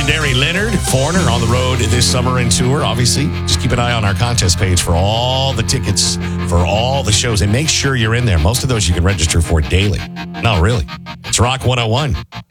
legendary Leonard, Foreigner, on the road this summer and tour. Obviously, just keep an eye on our contest page for all the tickets for all the shows, and make sure you're in there. Most of those you can register for daily. No, really. It's Rock 101.